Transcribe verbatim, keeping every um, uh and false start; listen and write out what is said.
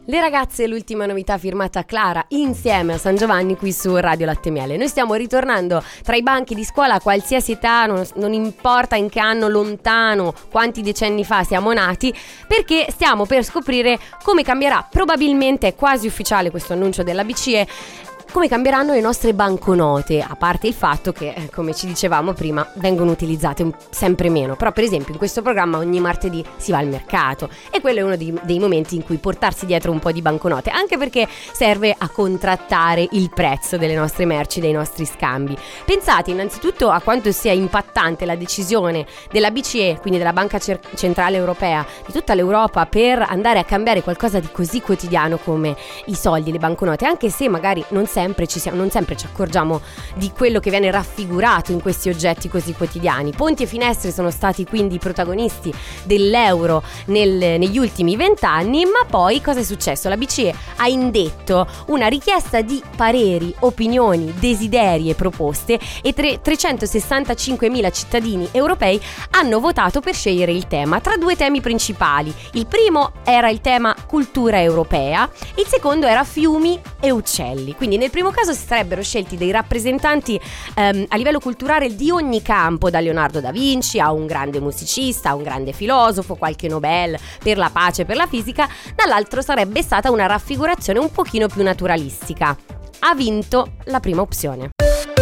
Le ragazze, l'ultima novità firmata Clara insieme a San Giovanni qui su Radio Latte Miele. Noi stiamo ritornando tra i banchi di scuola a qualsiasi età, non, non importa in che anno lontano, quanti decenni fa siamo nati, perché stiamo per scoprire come cambierà, probabilmente è quasi ufficiale questo annuncio della B C E, come cambieranno le nostre banconote, a parte il fatto che, come ci dicevamo prima, vengono utilizzate un, sempre meno. Però per esempio in questo programma ogni martedì si va al mercato e quello è uno dei, dei momenti in cui portarsi dietro un po' di banconote, anche perché serve a contrattare il prezzo delle nostre merci, dei nostri scambi. Pensate innanzitutto a quanto sia impattante la decisione della B C E, quindi della Banca Cer- Centrale Europea, di tutta l'Europa, per andare a cambiare qualcosa di così quotidiano come i soldi, le banconote, anche se magari non sempre ci siamo, non sempre ci accorgiamo di quello che viene raffigurato in questi oggetti così quotidiani. Ponti e finestre sono stati quindi i protagonisti dell'euro nel, negli ultimi vent'anni, ma poi cosa è successo? La B C E ha indetto una richiesta di pareri, opinioni, desideri e proposte e tre, trecentosessantacinquemila cittadini europei hanno votato per scegliere il tema tra due temi principali. Il primo era il tema cultura europea, il secondo era fiumi e uccelli. Quindi nel primo caso si sarebbero scelti dei rappresentanti ehm, a livello culturale di ogni campo, da Leonardo da Vinci a un grande musicista, a un grande filosofo, qualche Nobel per la pace, per la fisica. Dall'altro sarebbe stata una raffigurazione un pochino più naturalistica. Ha vinto la prima opzione.